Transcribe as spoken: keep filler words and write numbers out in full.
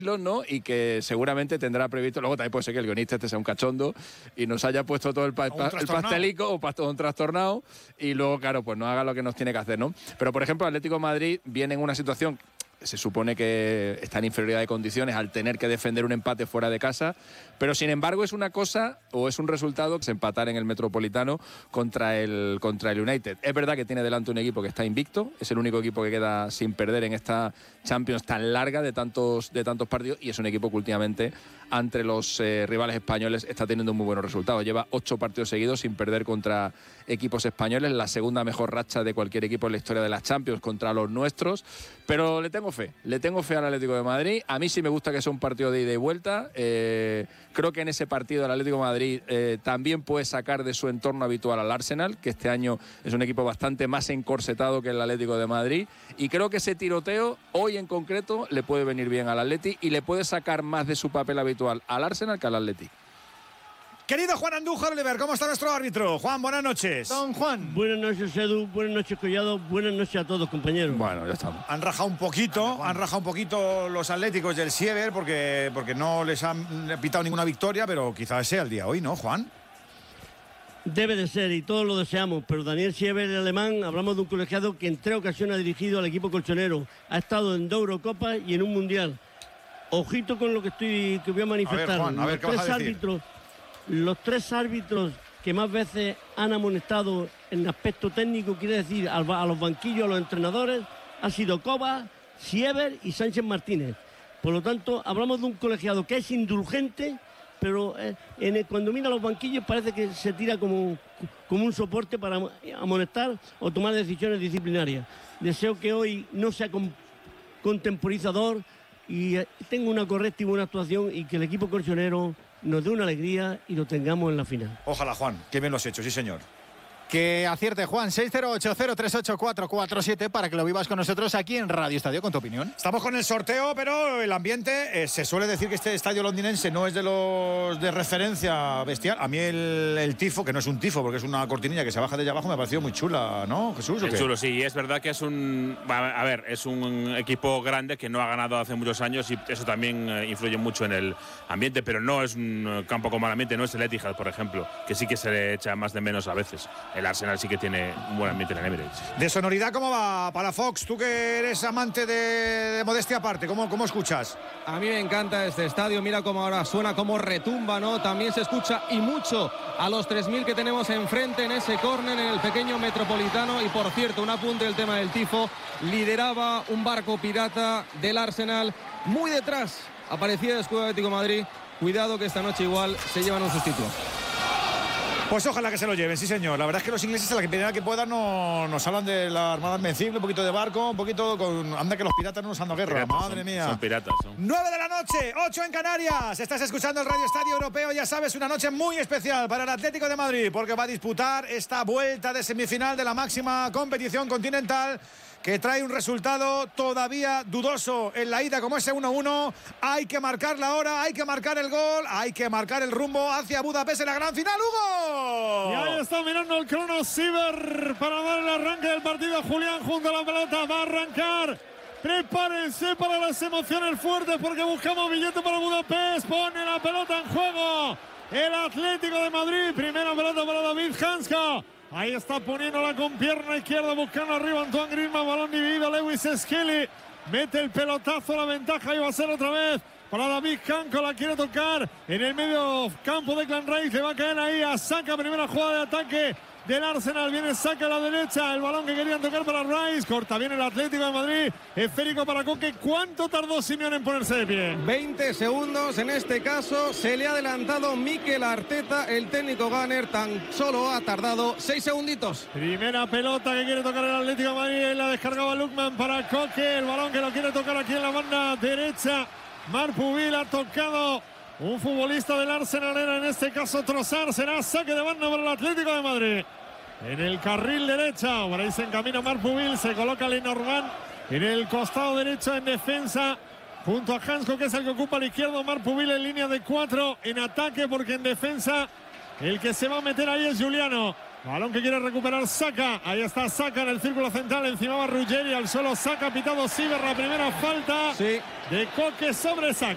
¿no? Y que seguramente tendrá previsto, luego también puede ser que el guionista este sea un cachondo y nos haya puesto todo el, pa pa el pastelico o pa un trastornado y luego, claro, pues no haga lo que nos tiene que hacer, ¿no? Pero, por ejemplo, Atlético de Madrid viene en una situación, se supone que está en inferioridad de condiciones al tener que defender un empate fuera de casa, pero sin embargo es una cosa o es un resultado que es empatar en el Metropolitano contra el, contra el United. Es verdad que tiene delante un equipo que está invicto, es el único equipo que queda sin perder en esta Champions tan larga de tantos, de tantos partidos, y es un equipo que últimamente entre los eh, rivales españoles está teniendo muy buenos resultados. Lleva ocho partidos seguidos sin perder contra equipos españoles, la segunda mejor racha de cualquier equipo en la historia de las Champions contra los nuestros, pero le tengo fe, le tengo fe al Atlético de Madrid. A mí sí me gusta que sea un partido de ida y vuelta. Eh, creo que en ese partido el Atlético de Madrid eh, también puede sacar de su entorno habitual al Arsenal, que este año es un equipo bastante más encorsetado que el Atlético de Madrid, y creo que ese tiroteo hoy en concreto le puede venir bien al Atleti y le puede sacar más de su papel habitual al Arsenal que al Atleti. Querido Juan Andújar Oliver, ¿cómo está nuestro árbitro? Juan, buenas noches. Don Juan. Buenas noches, Edu. Buenas noches, Collado. Buenas noches a todos, compañeros. Bueno, ya estamos. Han rajado un poquito, han rajado un poquito los atléticos del Siever porque, porque no les han pitado ninguna victoria, pero quizás sea el día hoy, ¿no, Juan? Debe de ser, y todos lo deseamos, pero Daniel Siever, el alemán, hablamos de un colegiado que en tres ocasiones ha dirigido al equipo colchonero. Ha estado en dos Eurocopas y en un Mundial. Ojito con lo que estoy que voy a manifestar. A ver, Juan, a ver, ¿qué vas a decir? Árbitros, los tres árbitros que más veces han amonestado en aspecto técnico, quiere decir a los banquillos, a los entrenadores, ha sido Kovac, Siever y Sánchez Martínez. Por lo tanto, hablamos de un colegiado que es indulgente, pero eh, en el, cuando mira los banquillos parece que se tira como, como un soporte para amonestar o tomar decisiones disciplinarias. Deseo que hoy no sea con, contemporizador y eh, tenga una correcta y buena actuación y que el equipo colchonero nos dé una alegría y lo tengamos en la final. Ojalá, Juan, que bien lo has hecho, sí señor. Que acierte, Juan. seis cero ocho cero tres ocho cuatro cuatro siete para que lo vivas con nosotros aquí en Radio Estadio con tu opinión. Estamos con el sorteo, pero el ambiente, eh, se suele decir que este estadio londinense no es de los de referencia bestial. A mí el, el tifo, que no es un tifo porque es una cortinilla que se baja de allá abajo, me ha parecido muy chula, ¿no, Jesús? Es chulo, sí, y es verdad que es un, a ver, es un equipo grande que no ha ganado hace muchos años y eso también influye mucho en el ambiente, pero no es un campo con mal ambiente, no es el Etihad, por ejemplo, que sí que se le echa más de menos a veces. El Arsenal sí que tiene un buen ambiente en el Emirates. De sonoridad, ¿cómo va para Fox? Tú que eres amante de, de modestia aparte, ¿cómo, ¿cómo escuchas? A mí me encanta este estadio, mira cómo ahora suena, cómo retumba, ¿no? También se escucha y mucho a los tres mil que tenemos enfrente en ese córner en el pequeño Metropolitano. Y por cierto, un apunte del tema del tifo, lideraba un barco pirata del Arsenal, muy detrás aparecía el escudo Atlético de Madrid. Cuidado que esta noche igual se llevan un sustituto. Pues ojalá que se lo lleven, sí señor. La verdad es que los ingleses a la primera que puedan no, nos hablan de la Armada Invencible, un poquito de barco, un poquito con... Anda que los piratas no nos han dado guerra, Piratas, madre son, mía. Son piratas. Son. nueve de la noche, ocho en Canarias. Estás escuchando el Radio Estadio Europeo, ya sabes, una noche muy especial para el Atlético de Madrid, porque va a disputar esta vuelta de semifinal de la máxima competición continental, que trae un resultado todavía dudoso en la ida como ese uno uno. Hay que marcar la hora, hay que marcar el gol, hay que marcar el rumbo hacia Budapest en la gran final. ¡Hugo! Y ahí está mirando el crono Siever para dar el arranque del partido. Julián junto a la pelota, va a arrancar. Prepárense para las emociones fuertes porque buscamos billete para Budapest. Pone la pelota en juego el Atlético de Madrid. Primera pelota para David Hanska. Ahí está poniéndola con pierna izquierda, buscando arriba Antoine Griezmann, balón dividido, Lewis Skelly mete el pelotazo, la ventaja y va a ser otra vez para David Hanco, la quiere tocar en el medio campo de Clan Rice, le va a caer ahí a Saka, primera jugada de ataque del Arsenal, viene Saka a la derecha, el balón que querían tocar para Rice, corta bien el Atlético de Madrid, esférico para Coque. ¿Cuánto tardó Simeone en ponerse de pie? veinte segundos, en este caso se le ha adelantado Mikel Arteta, el técnico gunner, tan solo ha tardado seis segunditos. Primera pelota que quiere tocar el Atlético de Madrid, la descargaba Lukman para Coque, el balón que lo quiere tocar aquí en la banda derecha, Marpuvil ha tocado un futbolista del Arsenal, era en este caso Trossard, será saque de banda para el Atlético de Madrid. En el carril derecha, por ahí se encamina Marpuvil, se coloca Lenormand en el costado derecho en defensa, junto a Hansko, que es el que ocupa el izquierdo. Marpuvil en línea de cuatro, en ataque, porque en defensa el que se va a meter ahí es Giuliano. Balón que quiere recuperar Saka, ahí está Saka en el círculo central, encima va Ruggeri, al suelo Saka, pitado Siever, la primera falta sí. de Coque sobre Saka.